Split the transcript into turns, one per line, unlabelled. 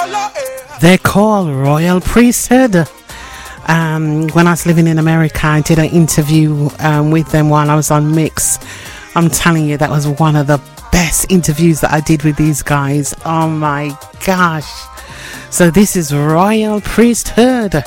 They're called Royal Priesthood. When I was living in America, I did an interview with them while I was on Mix. I'm telling you, that was one of the best interviews that I did with these guys. Oh my gosh. So this is Royal Priesthood.